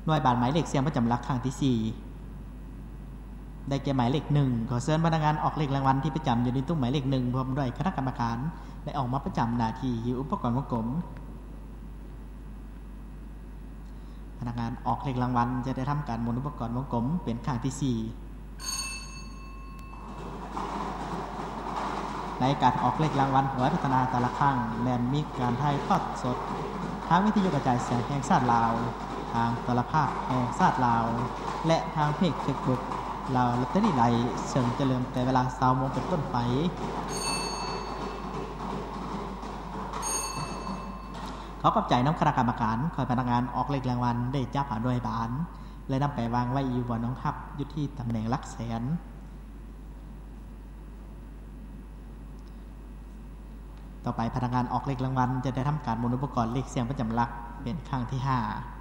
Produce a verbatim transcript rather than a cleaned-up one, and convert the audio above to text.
หน่วยบาทหมายเลขเสียงประจำหลักครั้งที่สี่ได้แก่หมายเลขหนึ่งขอเชิญพนักงานออกเลขรางวัลที่ประจำอยู่ในตู้หมายเลขหนึ่งพร้อมด้วยคณะกรรมการได้ออกมาประจำหน้าที่หิ้วอุปกรณ์วงกลมพนักงานออกเลขรางวัลจะได้ทำการหมุนอุปกรณ์วงกลมเป็นครั้งที่สี่ในการออกเลขรางวัลหวยพัฒนาแต่ละครั้งแม้มีการถ่ายทอดสดทางวิทยุกระจายเสียงแห่งชาติลาวทางโทรภาพแห่งชาติลาวและทางเพจ Facebook ลาวลอตเตอรี่ไลฟ์ซึ่งจะเริ่มแต่เวลา ยี่สิบ โมงเป็นต้นไปขอขอบใจน้ำคณะกรรมการคอยพนักงานออกเลขรางวัลได้จับหาด้วยบานและนำไปวางไว้อยู่บนน้องทับอยู่ที่ตำแหน่งหลักแสนต่อไปพนักงานออกเลขรางวัลจะได้ทำการหมุนอุปกรณ์เลขเสียงประจำหลักเป็นครั้งที่ห้า